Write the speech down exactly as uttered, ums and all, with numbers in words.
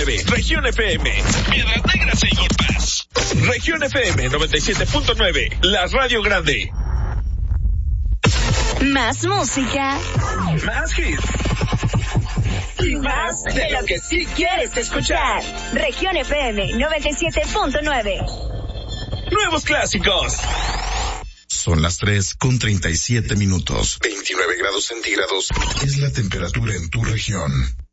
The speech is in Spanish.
nueve, Región F M, Piedras Negras e Igualpás. Región F M noventa y siete punto nueve, la radio grande. Más música. Más hits. Y más de lo que sí quieres escuchar. Región F M noventa y siete punto nueve. Nuevos clásicos. Son las tres con treinta y siete minutos. veintinueve grados centígrados es la temperatura en tu región.